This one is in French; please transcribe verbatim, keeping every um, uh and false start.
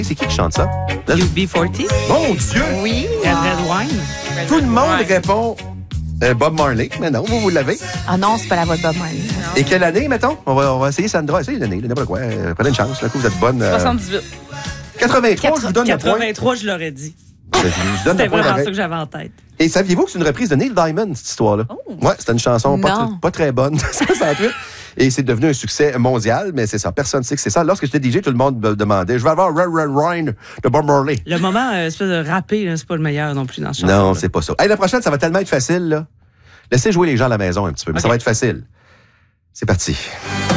C'est qui qui chante ça? Là, U B quarante? Mon Dieu! Oui. Red Red Wine? Tout le monde Ouais. répond euh, Bob Marley. Mais non, vous, vous l'avez. Ah non, c'est pas la voix de Bob Marley. Et quelle année, mettons? On va, on va essayer Sandra. Essayez l'année, n'importe quoi. Euh, prenez une chance. Là, que vous êtes bonne. Euh, soixante-dix-huit. quatre-vingt-trois, je vous donne le point. quatre-vingt-trois, je l'aurais dit. Je vous donne C'était le point vraiment pareil. ça que j'avais en tête. Et saviez-vous que c'est une reprise de Neil Diamond, cette histoire-là? Oh. Ouais, c'était une chanson pas, Non. tr- pas très bonne de soixante-huit. Et c'est devenu un succès mondial, mais c'est ça. Personne ne sait que c'est ça. Lorsque j'étais D J, tout le monde me demandait je vais avoir Red Red Wine de Bob Marley. Le moment, euh, espèce de rappé, là, c'est pas le meilleur non plus dans ce chanson. Non, c'est pas ça. Hey, la prochaine, ça va tellement être facile, là. Laissez jouer les gens à la maison un petit peu, mais OK. ça va être facile. C'est parti.